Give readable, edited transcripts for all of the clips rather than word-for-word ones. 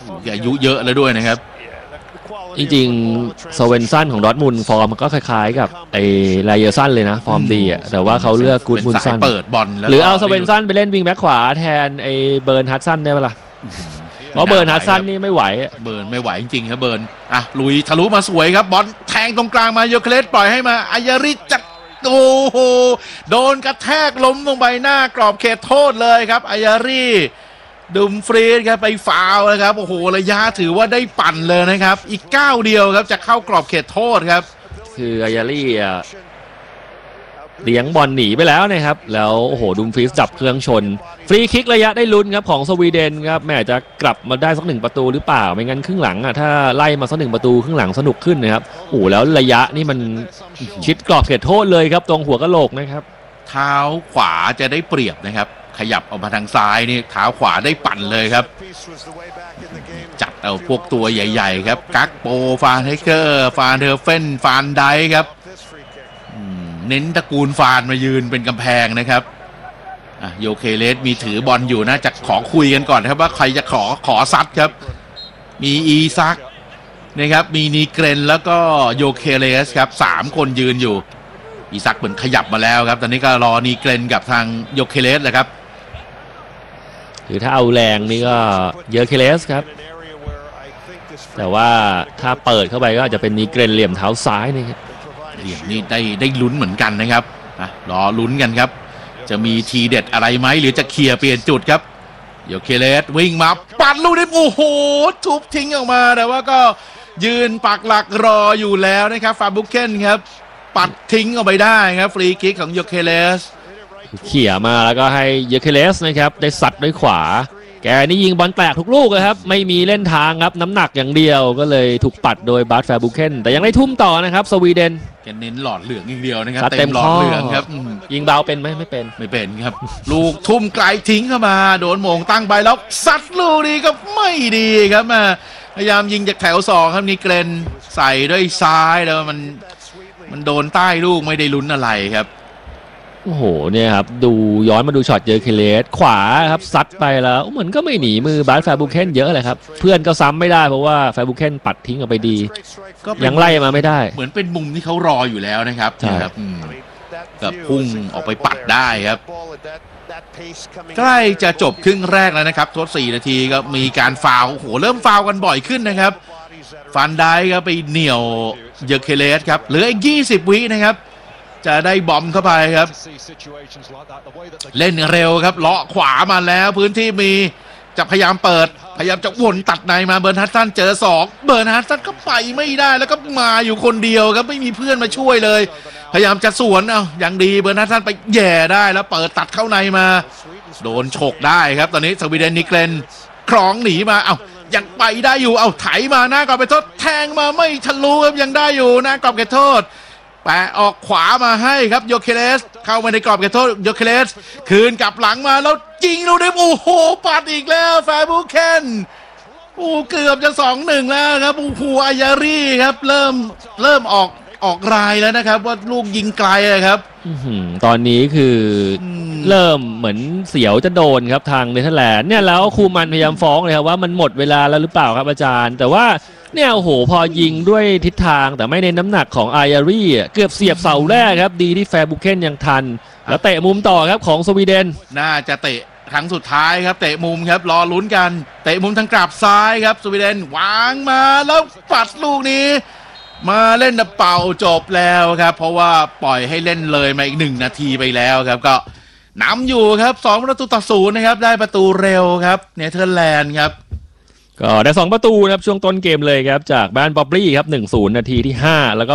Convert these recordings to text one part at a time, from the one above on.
อายุเยอะแล้วด้วยนะครับจริงๆโซเวนซันของดอร์ทมุนด์ฟอร์มมันก็คล้ายๆกับไอ้ไลเยอร์ซันเลยนะฟอร์มดีอ่ะแต่ว่าเขาเลือกกูดมุนซันเปิดบอลหรือเอาโซเวนซันไปเล่นวิงแบ็คขวาแทนไอ้เบิร์นฮัตสันได้ไหมล่ะเพราะเบิร์นฮัตสันนี่ไม่ไหวเบิร์นไม่ไหวจริงๆครับเบิร์นลุยทะลุมาสวยครับบอลแทงตรงกลางมาโยเคเลสปล่อยให้มาอายาริจัดโอ้โหโดนกระแทกล้มลงไปหน้ากรอบเขตโทษเลยครับอายาริดุมฟรีดครับไปฟาวล์นะครับโอ้โหระยะถือว่าได้ปั่นเลยนะครับอีกก้าวเดียวครับจะเข้ากรอบเขตโทษครับคืออายาริเลี้ยงบอลหนีไปแล้วนะครับแล้วโอ้โหดุมฟรีสจับเครื่องชนฟรีคิกระยะได้ลุ้นครับของสวีเดนครับแม่จะกลับมาได้สัก1ประตูหรือเปล่าไม่งั้นครึ่งหลังถ้าไล่มาสัก1ประตูครึ่งหลังสนุกขึ้นนะครับโอ้แล้วระยะนี่มันชิดกรอบเขตโทษเลยครับตรงหัวกะโหลกนะครับเท้าขวาจะได้เปรียบนะครับขยับออกมาทางซ้ายนี่เท้าขวาได้ปั่นเลยครับจัดเอาพวกตัวใหญ่ๆครับกักโปฟานเฮเกอร์ฟานเทอร์เฟนฟานไดครับเน้นตระกูลฟานมายืนเป็นกำแพงนะครับโยเคเลสมีถือบอลอยู่นะจะขอคุยกันก่อนครับว่าใครจะขอซัดครับมีอีซักนะครับมีนีเกรนแล้วก็โยเคเลสครับ3คนยืนอยู่อีซักเหมือนขยับมาแล้วครับตอนนี้ก็รอนีเกรนกับทางโยเคเลสแหละครับคือถ้าเอาแรงนี่ก็โยเคเลสครับแต่ว่าถ้าเปิดเข้าไปก็อาจจะเป็นนีเกรนเหลี่ยมเท้าซ้ายนี่ครับเหลี่ยมนี่ได้ลุ้นเหมือนกันนะครับรอลุ้นกันครับจะมีทีเด็ดอะไรไหมหรือจะเคลียร์เปลี่ยนจุดครับโยเคเลสวิ่งมาปัดลูกนี้โอ้โหทุบทิ้งออกมาแต่ว่าก็ยืนปักหลักรออยู่แล้วนะครับฟาบุเคนครับปัดทิ้งออกไปได้ครับฟรีคิกของโยเคเลสเขี่ยมาแล้วก็ให้โยเคเลสนะครับได้สัดด้วยขวาแกนี่ยิงบอลแปลกทุกลูกเลยครับไม่มีเล่นทางครับน้ำหนักอย่างเดียวก็เลยถูกปัดโดยบาร์ตแฟร์บุเคนแต่ยังได้ทุ่มต่อนะครับสวีเดนแกเน้นหลอดเหลืองอย่างเดียวนะครับเต็มหลอดเหลืองครับยิงเบาเป็นไหมไม่เป็นครับลูกทุ่มไกลทิ้งเข้ามาโดนโมงตั้งไปแล้วซัดลูกนี้ก็ไม่ดีครับพยายามยิงจากแถว2ครับนี่เกรนใส่ด้วยซ้ายแล้วมันโดนใต้ลูกไม่ได้ลุ้นอะไรครับโอ้โหเนี่ยครับดูย้อนมาดูช็อตเจอเคเลสขวาครับซัดไปแล้วเหมือนก็ไม่หนีมือบาร์ตแฟร์บุเคนเยอะเลยครับเพื่อนก็ซ้ำไม่ได้เพราะว่าแฟร์บุเคนปัดทิ้งออกไปดียังไล่มาไม่ได้เหมือนเป็นมุมที่เขารออยู่แล้วนะครับใช่ครับกับพุ่งออกไปปัดได้ครับใกล้จะจบครึ่งแรกแล้วนะครับทด4นาทีก็มีการฟาวล์โอ้โหเริ่มฟาวล์กันบ่อยขึ้นนะครับฟันได้ก็ไปเหนี่ยวเยอเคเลสครับเหลืออีก20 วินะครับจะได้บอมเข้าไปครับเล่นเร็วครับเลาะขวามาแล้วพื้นที่มีจะพยายามเปิดพยายามจะวนตัดในมาเบิร์นฮัตสันเจอ2เบิร์นฮัตสันก็ไปไม่ได้แล้วก็มาอยู่คนเดียวครับไม่มีเพื่อนมาช่วยเลยพยายามจะสวนอย่างดีเบิร์นฮัตสันไปแย่ได้แล้วเปิดตัดเข้าในมาโดนฉกได้ครับตอนนี้สวีเดนนิเกรนครองหนีมายังไปได้อยู่ไถมาหน้ากรอบเขตโทษแทงมาไม่ทะลุครับยังได้อยู่หน้ากรอบเขตโทษแปะออกขวามาให้ครับโยเคเลสเข้ามาในกรอบเขตโทษโยเคเลสคืนกลับหลังมาแล้วยิงลูกนี้โอ้โหปัดอีกแล้วแฟร์บุเคนเกือบจะ 2-1 แล้วครับโอ้โหอายารีครับเริ่มออกรายแล้วนะครับว่าลูกยิงไกลเลยครับตอนนี้คือเริ่มเหมือนเสียวจะโดนครับทางเนเธอร์แลนด์เนี่ยแล้วคูมันพยายามฟ้องเลยครับว่ามันหมดเวลาแล้วหรือเปล่าครับอาจารย์แต่ว่าเนี่ยโอ้โหพอยิงด้วยทิศทางแต่ไม่ในน้ำหนักของอายารีเกือบเสียบเสาแรกครับดีที่แฟร์บุเคนยังทันแล้วเตะมุมต่อครับของสวีเดนน่าจะเตะครั้งสุดท้ายครับเตะมุมครับรอลุ้นกันเตะมุมทางกลับซ้ายครับสวีเดนวางมาแล้วปัดลูกนี้มาเล่นเป่าจบแล้วครับเพราะว่าปล่อยให้เล่นเลยมาอีก1 นาทีไปแล้วครับก็นำอยู่ครับ2-0นะครับได้ประตูเร็วครับเนเธอร์แลนด์ครับก็ได้2ประตูนะครับช่วงต้นเกมเลยครับจากบ้านบ๊อบบี้ครับ 1-0 นาทีที่5แล้วก็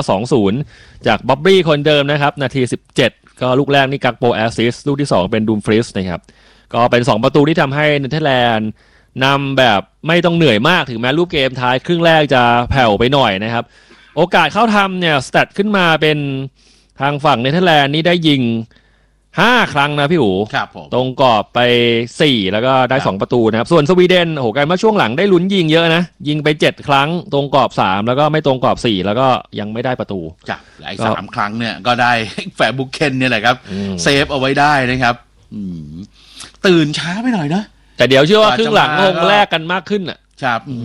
2-0 จากบ๊อบบี้คนเดิมนะครับนาที17ก็ลูกแรกนี่กักโปแอสซิสลูกที่2เป็นดูมฟริสนะครับก็เป็น2ประตูที่ทำให้เนเธอร์แลนด์นำแบบไม่ต้องเหนื่อยมากถึงแม้รูปเกมท้ายครึ่งแรกจะแผ่วไปหน่อยนะครับโอกาสเข้าทำเนี่ยสแตทขึ้นมาเป็นทางฝั่งเนเธอร์แลนด์นี่ได้ยิง5 ครั้งนะพี่อู๋ตรงกรอบไป4แล้วก็ได้2ประตูนะครับส่วนสวีเดนโอ้โหกลายมาช่วงหลังได้ลุ้นยิงเยอะนะยิงไป7 ครั้งตรงกรอบ3แล้วก็ไม่ตรงกรอบ4แล้วก็ยังไม่ได้ประตูจ้ะหลาย3 ครั้งเนี่ยก็ได้แฟร์บุเคนเนี่ยแหละครับเซฟเอาไว้ได้นะครับตื่นช้าไปหน่อยนะแต่เดี๋ยวเชื่อว่าครึ่งหลังคงแลกกันมากขึ้นอ่ะครับ